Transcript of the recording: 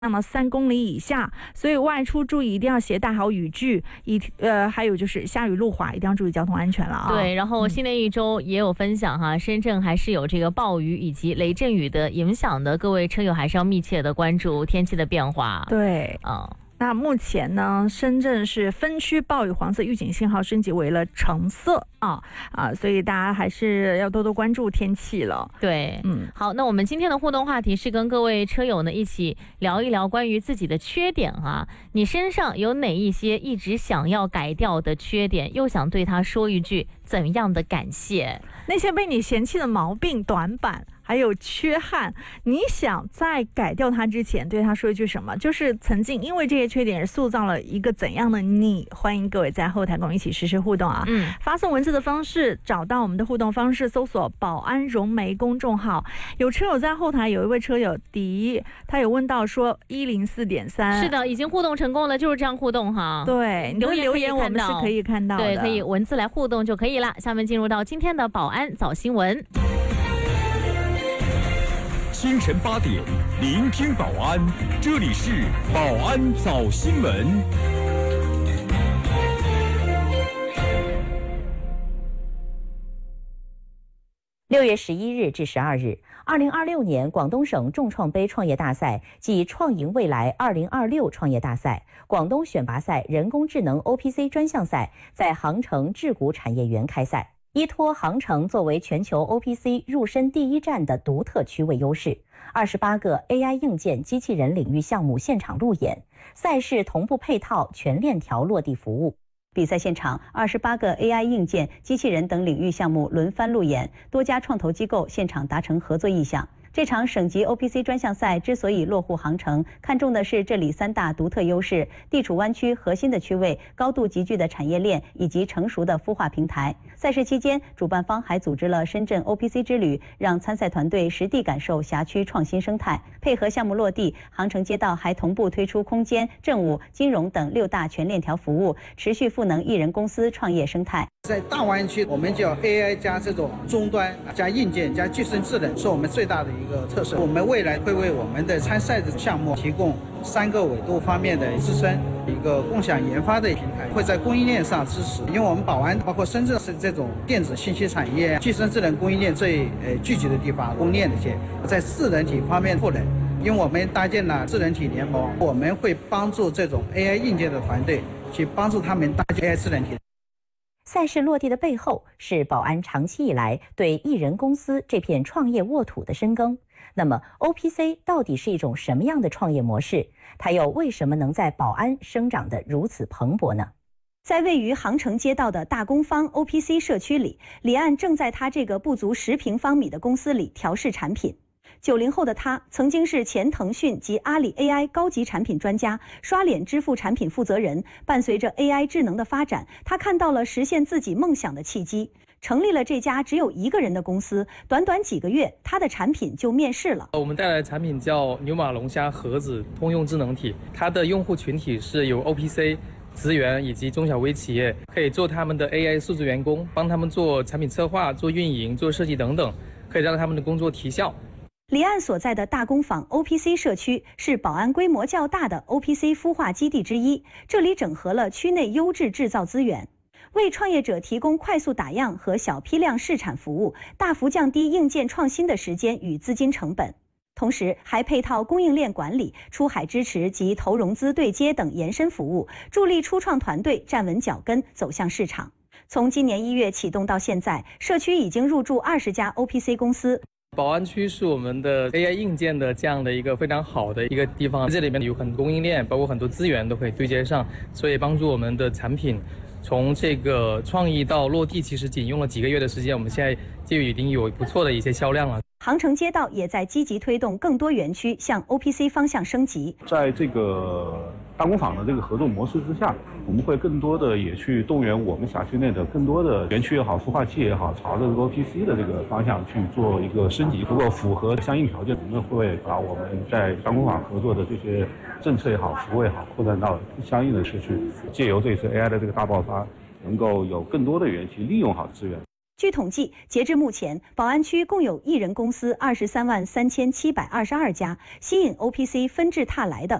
那么3公里以下，所以外出注意一定要携带好雨具，还有就是下雨路滑，一定要注意交通安全了啊。 对，然后新的一周也有分享哈，深圳还是有这个暴雨以及雷阵雨的影响的，各位车友还是要密切的关注天气的变化。 对，那目前呢，深圳是分区暴雨黄色预警信号升级为了橙色所以大家还是要多多关注天气了。 对，好，那我们今天的互动话题是跟各位车友呢一起聊一聊关于自己的缺点啊，你身上有哪一些一直想要改掉的缺点，又想对他说一句怎样的感谢？ 那些被你嫌弃的毛病、短板还有缺憾，你想在改掉它之前对他说一句什么？就是曾经因为这些缺点而塑造了一个怎样的你？欢迎各位在后台跟我一起实时互动啊！发送文字的方式找到我们的互动方式，搜索保安融媒公众号。有车友在后台，有一位车友迪，他有问到说104.3， 是的，已经互动成功了，就是这样互动哈。 对，留言我们是可以看到的， 对，可以文字来互动就可以了。下面进入到今天的保安早新闻。 清晨8点，聆听保安，这里是保安早新闻。 6月11日至12日，2026年广东省众创杯创业大赛暨创赢未来2026创业大赛、广东选拔赛人工智能 OPC 专项赛在航城智谷产业园开赛。依托航城作为全球 OPC 入深第一站的独特区位优势，28个 AI 硬件机器人领域项目现场路演，赛事同步配套全链条落地服务。比赛现场，28个 AI 硬件、机器人等领域项目轮番路演，多家创投机构现场达成合作意向。这场省级 OPC 专项赛之所以落户航城，看重的是这里3大独特优势：地处湾区核心的区位、高度集聚的产业链以及成熟的孵化平台。赛事期间，主办方还组织了深圳 OPC 之旅，让参赛团队实地感受辖区创新生态。配合项目落地，航城街道还同步推出空间、政务、金融等6大全链条服务，持续赋能艺人公司创业生态。 在大湾区，我们叫 AI 加这种终端加硬件加具身智能，是我们最大的一个特色。我们未来会为我们的参赛的项目提供3个维度方面的支撑，一个共享研发的平台，会在供应链上支持。因为我们宝安包括深圳是这种电子信息产业、具身智能供应链最聚集的地方，供应链的些在智能体方面赋能。因为我们搭建了智能体联盟，我们会帮助这种 AI 硬件的团队去帮助他们搭建 AI 智能体。 赛事落地的背后是宝安长期以来对艺人公司这片创业沃土的深耕。那么 OPC 到底是一种什么样的创业模式？它又为什么能在宝安生长得如此蓬勃呢？在位于航城街道的大公方 OPC 社区里，李岸正在他这个不足10平方米的公司里调试产品。90后的他曾经是前腾讯及阿里 AI 高级产品专家、刷脸支付产品负责人。伴随着 AI 智能的发展，他看到了实现自己梦想的契机，成立了这家只有1个人的公司。短短几个月，他的产品就面世了。 我们带来的产品叫牛马龙虾盒子通用智能体，它的用户群体是由 OPC、职员以及中小微企业，可以做他们的 AI 数字员工，帮他们做产品策划、做运营、做设计等等，可以让他们的工作提效。 李岸所在的大工坊 OPC 社区是宝安规模较大的 OPC 孵化基地之一，这里整合了区内优质制造资源，为创业者提供快速打样和小批量试产服务，大幅降低硬件创新的时间与资金成本。同时还配套供应链管理、出海支持及投融资对接等延伸服务，助力初创团队站稳脚跟，走向市场。从今年1月启动到现在，社区已经入驻20家 OPC 公司。 宝安区是我们的 AI 硬件的这样的一个非常好的一个地方，这里面有很多供应链，包括很多资源都可以对接上，所以帮助我们的产品从这个创意到落地，其实仅用了几个月的时间，我们现在就已经有不错的一些销量了。 航城街道也在积极推动更多园区向 OPC 方向升级。 在这个大工坊的这个合作模式之下，我们会更多的也去动员我们辖区内的更多的园区也好、孵化器也好，朝着这个 OPC 的这个方向去做一个升级。如果符合相应条件，我们会把我们在大工坊合作的这些政策也好、服务也好，扩展到相应的社区，借由这次 AI 的这个大爆发，能够有更多的园区利用好资源。 据统计，截至目前，宝安区共有艺人公司23万3722家，吸引 OPC 纷至沓来的